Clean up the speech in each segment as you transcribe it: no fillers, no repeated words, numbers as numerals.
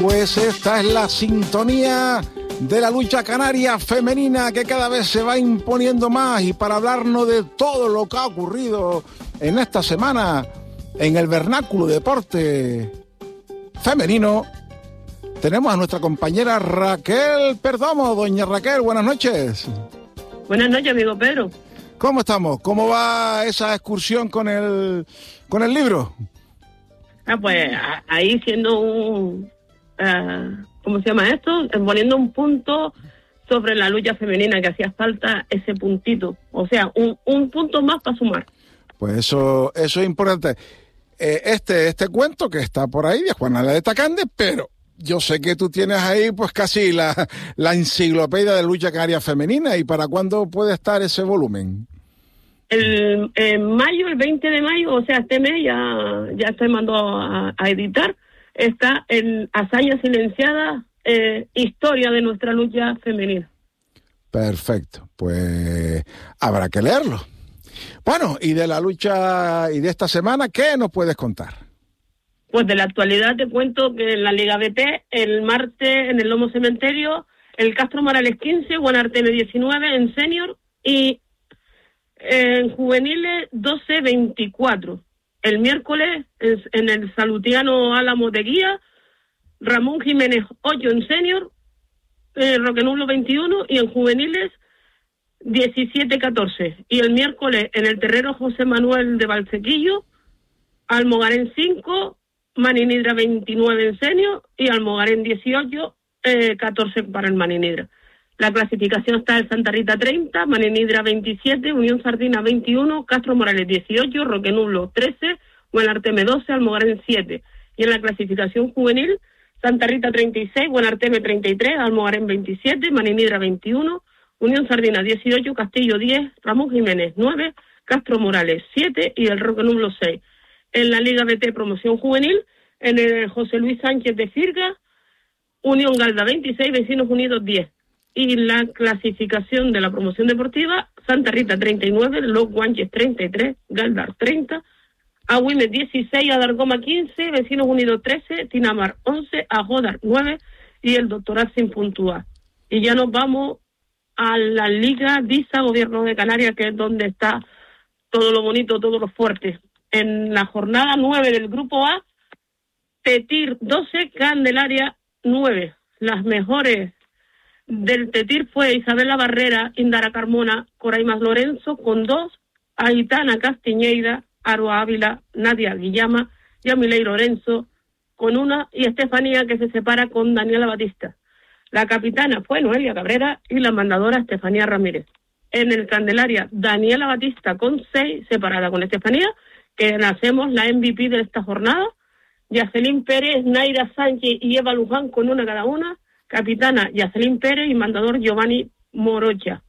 Pues esta es la sintonía de la lucha canaria femenina que cada vez se va imponiendo más, y para hablarnos de todo lo que ha ocurrido en esta semana en el vernáculo deporte femenino, tenemos a nuestra compañera Raquel Perdomo. Doña Raquel, buenas noches. Buenas noches, amigo Pedro. ¿Cómo estamos? ¿Cómo va esa excursión con el libro? Pues ahí siendo un... ¿cómo se llama esto? Poniendo un punto sobre la lucha femenina, que hacía falta ese puntito. O sea, un punto más para sumar. Pues eso es importante. Este cuento que está por ahí de Juana la Destacande, pero yo sé que tú tienes ahí pues casi la enciclopedia de lucha canaria femenina. ¿Y para cuándo puede estar ese volumen? En mayo, el 20 de mayo, o sea, este mes ya estoy mandando a editar. Está en Hazaña Silenciada, historia de nuestra lucha femenina. Perfecto, pues habrá que leerlo. Bueno, y de la lucha y de esta semana, ¿qué nos puedes contar? Pues de la actualidad te cuento que en la Liga BT, el martes en el Lomo Cementerio, el Castro Morales 15, Guanarteme 19 en senior y en juveniles 12-24. El miércoles, en el Salutiano Álamo de Guía, Ramón Jiménez 8 en senior, Roquenublo 21, y en juveniles 17-14. Y el miércoles, en el Terrero José Manuel de Valsequillo, Almogarén 5, Maninidra 29 en senior, y Almogarén 18, 14 para el Maninidra. La clasificación está en Santa Rita 30, Maninidra 27, Unión Sardina 21, Castro Morales 18, Roquenublo 13, Guanarteme 12, Almogarén 7. Y en la clasificación juvenil, Santa Rita 36, Guanarteme 33, Almogarén 27, Maninidra 21, Unión Sardina 18, Castillo 10, Ramón Jiménez 9, Castro Morales 7 y el Roquenublo 6. En la Liga BT Promoción Juvenil, en el José Luis Sánchez de Firga, Unión Galda 26, Vecinos Unidos 10. Y la clasificación de la promoción deportiva, Santa Rita 39, Los Guanches 33, Galdar 30, Agüimes 16, Adargoma 15, Vecinos Unidos 13, Tinamar 11, Ajódar 9 y el Doctorat sin puntuar. Y ya nos vamos a la Liga DISA Gobierno de Canarias, que es donde está todo lo bonito, todo lo fuerte. En la jornada 9 del Grupo A, Tetir 12, Candelaria 9. Las mejores del Tetir fue Isabela Barrera, Indara Carmona, Coraimas Lorenzo con 2, Aitana Castiñeira, Aroa Ávila, Nadia Guillama, Yamilei Lorenzo con 1 y Estefanía, que se separa con Daniela Batista. La capitana fue Noelia Cabrera y la mandadora Estefanía Ramírez. En el Candelaria, Daniela Batista con 6, separada con Estefanía, que nacemos la MVP de esta jornada. Yacelín Pérez, Naira Sánchez y Eva Luján con 1 cada una. Capitana Yacelín Pérez y mandador Giovanni Morocha.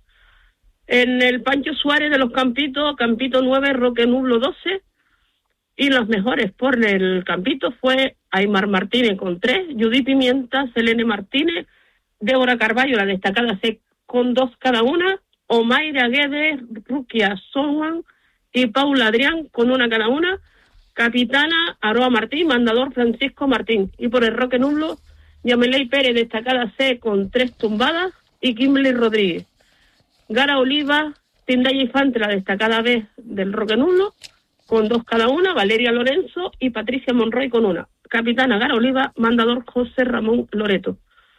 En el Pancho Suárez de los Campitos, Campito 9, Roquenublo 12. Y los mejores por el Campito fue Aymar Martínez con 3, Judith Pimienta, Selene Martínez, Débora Carballo, la destacada C, con 2 cada una, Omaira Guedes, Rukia Sowan y Paula Adrián con 1 cada una. Capitana Aroa Martín, mandador Francisco Martín. Y por el Roquenublo, Yamelei Pérez, destacada C con 3 tumbadas, y Kimberly Rodríguez. Gara Oliva, Tindaya Infante, la destacada B del Roquenublo, con 2 cada una, Valeria Lorenzo y Patricia Monroy con 1. Capitana Gara Oliva, mandador José Ramón Loreto.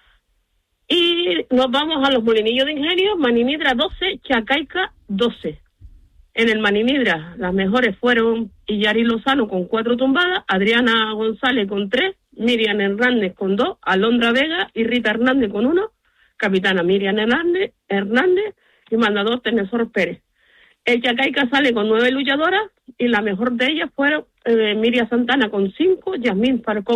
Y nos vamos a los Molinillos de Ingenio, Maninidra 12, Chacaica 12. En el Maninidra, las mejores fueron Iyari Lozano con 4 tumbadas, Adriana González con 3, Miriam Hernández con 2, Alondra Vega y Rita Hernández con 1, capitana Miriam Hernández y mandador Tenesor Pérez. El Chacaica sale con 9 luchadoras y la mejor de ellas fueron Miriam Santana con 5, Yasmín Falcón